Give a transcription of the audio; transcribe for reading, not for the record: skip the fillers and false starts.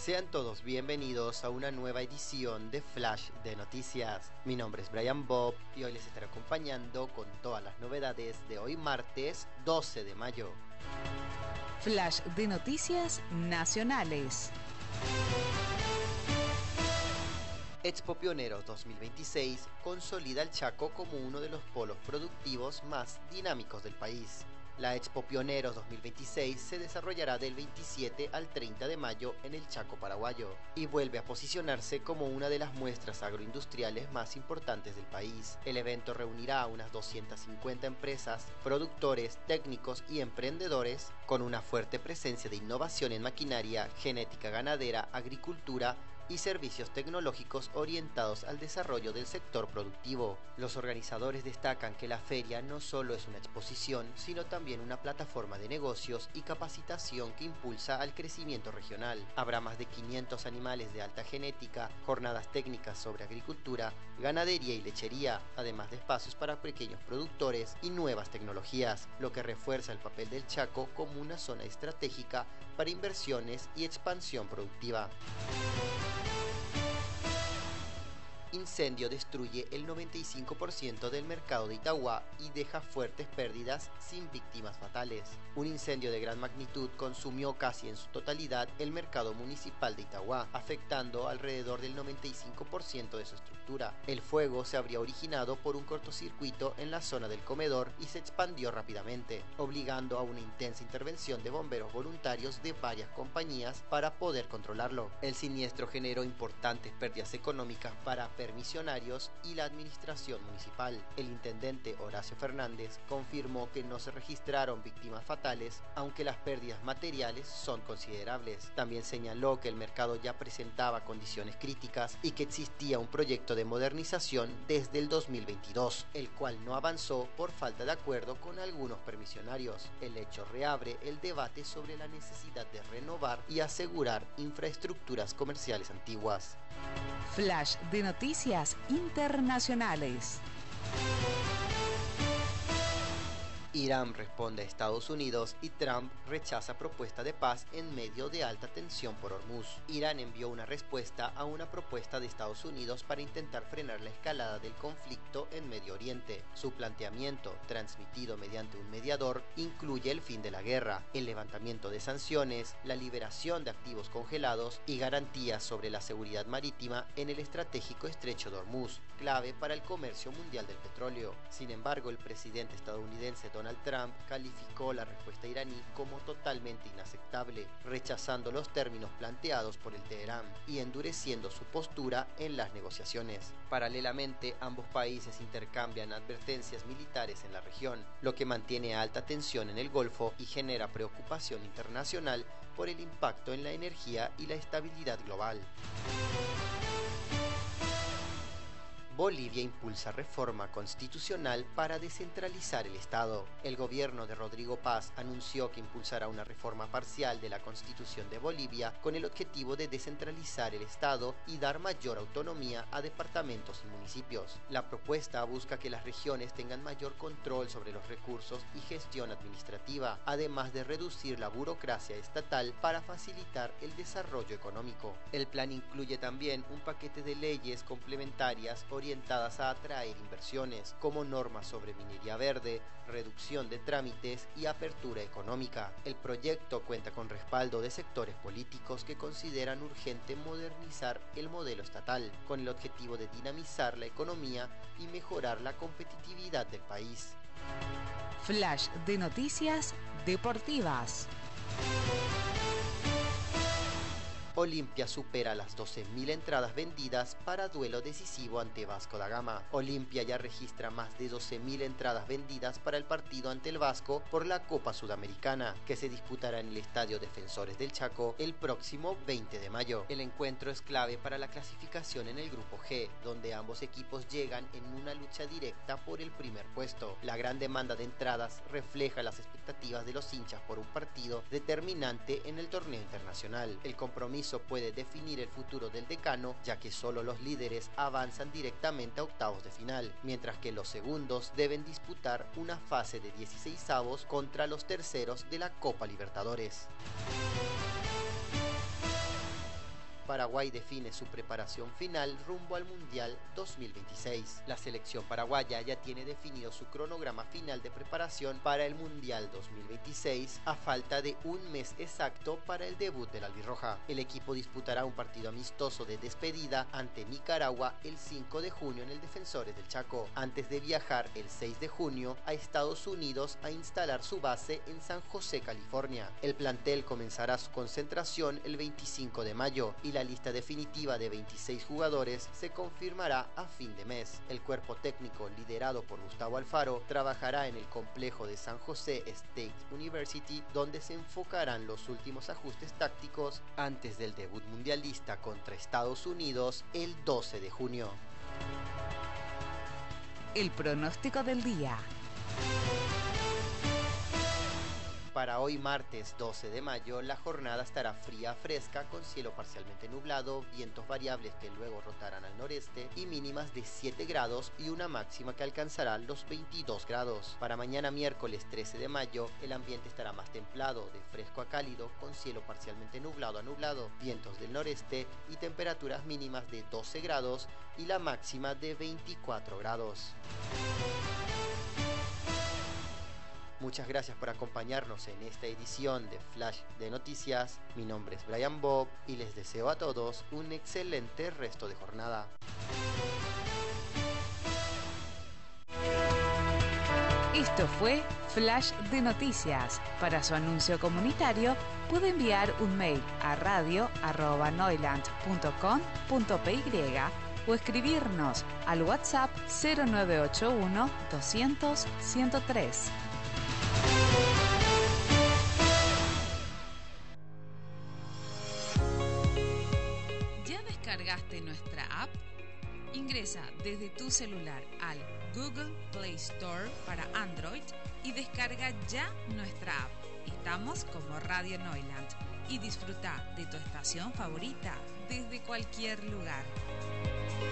Sean todos bienvenidos a una nueva edición de Flash de Noticias. Mi nombre es Brian Bob y hoy les estaré acompañando con todas las novedades de hoy martes 12 de mayo. Flash de Noticias Nacionales. Expo Pioneros 2026 consolida el Chaco como uno de los polos productivos más dinámicos del país. La Expo Pioneros 2026 se desarrollará del 27 al 30 de mayo en el Chaco paraguayo y vuelve a posicionarse como una de las muestras agroindustriales más importantes del país. El evento reunirá a unas 250 empresas, productores, técnicos y emprendedores con una fuerte presencia de innovación en maquinaria, genética ganadera, agricultura y servicios tecnológicos orientados al desarrollo del sector productivo. Los organizadores destacan que la feria no solo es una exposición, sino también una plataforma de negocios y capacitación que impulsa al crecimiento regional. Habrá más de 500 animales de alta genética, jornadas técnicas sobre agricultura, ganadería y lechería, además de espacios para pequeños productores y nuevas tecnologías, lo que refuerza el papel del Chaco como una zona estratégica para inversiones y expansión productiva. Incendio destruye el 95% del mercado de Itauguá y deja fuertes pérdidas sin víctimas fatales. Un incendio de gran magnitud consumió casi en su totalidad el mercado municipal de Itauguá, afectando alrededor del 95% de su estructura. El fuego se habría originado por un cortocircuito en la zona del comedor y se expandió rápidamente, obligando a una intensa intervención de bomberos voluntarios de varias compañías para poder controlarlo. El siniestro generó importantes pérdidas económicas para permisionarios y la administración municipal. El intendente Horacio Fernández confirmó que no se registraron víctimas fatales, aunque las pérdidas materiales son considerables. También señaló que el mercado ya presentaba condiciones críticas y que existía un proyecto de modernización desde el 2022, el cual no avanzó por falta de acuerdo con algunos permisionarios. El hecho reabre el debate sobre la necesidad de renovar y asegurar infraestructuras comerciales antiguas. Flash de Noticias Internacionales. Irán responde a Estados Unidos y Trump rechaza propuesta de paz en medio de alta tensión por Hormuz. Irán envió una respuesta a una propuesta de Estados Unidos para intentar frenar la escalada del conflicto en Medio Oriente. Su planteamiento, transmitido mediante un mediador, incluye el fin de la guerra, el levantamiento de sanciones, la liberación de activos congelados y garantías sobre la seguridad marítima en el estratégico estrecho de Hormuz, clave para el comercio mundial del petróleo. Sin embargo, el presidente estadounidense Donald Trump calificó la respuesta iraní como totalmente inaceptable, rechazando los términos planteados por el Teherán y endureciendo su postura en las negociaciones. Paralelamente, ambos países intercambian advertencias militares en la región, lo que mantiene alta tensión en el Golfo y genera preocupación internacional por el impacto en la energía y la estabilidad global. Bolivia impulsa reforma constitucional para descentralizar el Estado. El gobierno de Rodrigo Paz anunció que impulsará una reforma parcial de la Constitución de Bolivia con el objetivo de descentralizar el Estado y dar mayor autonomía a departamentos y municipios. La propuesta busca que las regiones tengan mayor control sobre los recursos y gestión administrativa, además de reducir la burocracia estatal para facilitar el desarrollo económico. El plan incluye también un paquete de leyes complementarias orientadas a atraer inversiones, como normas sobre minería verde, reducción de trámites y apertura económica. El proyecto cuenta con respaldo de sectores políticos que consideran urgente modernizar el modelo estatal, con el objetivo de dinamizar la economía y mejorar la competitividad del país. Flash de Noticias Deportivas. Olimpia supera las 12.000 entradas vendidas para duelo decisivo ante Vasco da Gama. Olimpia ya registra más de 12.000 entradas vendidas para el partido ante el Vasco por la Copa Sudamericana, que se disputará en el Estadio Defensores del Chaco el próximo 20 de mayo. El encuentro es clave para la clasificación en el Grupo G, donde ambos equipos llegan en una lucha directa por el primer puesto. La gran demanda de entradas refleja las expectativas de los hinchas por un partido determinante en el torneo internacional. El compromiso puede definir el futuro del decano, ya que solo los líderes avanzan directamente a octavos de final, mientras que los segundos deben disputar una fase de 16avos contra los terceros de la Copa Libertadores. Paraguay define su preparación final rumbo al Mundial 2026. La selección paraguaya ya tiene definido su cronograma final de preparación para el Mundial 2026 a falta de un mes exacto para el debut del albirroja. El equipo disputará un partido amistoso de despedida ante Nicaragua el 5 de junio en el Defensores del Chaco, antes de viajar el 6 de junio a Estados Unidos a instalar su base en San José, California. El plantel comenzará su concentración el 25 de mayo y la lista definitiva de 26 jugadores se confirmará a fin de mes. El cuerpo técnico liderado por Gustavo Alfaro trabajará en el complejo de San José State University, donde se enfocarán los últimos ajustes tácticos antes del debut mundialista contra Estados Unidos el 12 de junio. El pronóstico del día. Para hoy martes 12 de mayo, la jornada estará fría a fresca con cielo parcialmente nublado, vientos variables que luego rotarán al noreste y mínimas de 7 grados y una máxima que alcanzará los 22 grados. Para mañana miércoles 13 de mayo, el ambiente estará más templado, de fresco a cálido, con cielo parcialmente nublado a nublado, vientos del noreste y temperaturas mínimas de 12 grados y la máxima de 24 grados. Muchas gracias por acompañarnos en esta edición de Flash de Noticias. Mi nombre es Brian Bob y les deseo a todos un excelente resto de jornada. Esto fue Flash de Noticias. Para su anuncio comunitario puede enviar un mail a radio@noiland.com.py o escribirnos al WhatsApp 0981 200 103. ¿Ya descargaste nuestra app? Ingresa desde tu celular al Google Play Store para Android y descarga ya nuestra app. Estamos como Radio Noiland y disfruta de tu estación favorita desde cualquier lugar.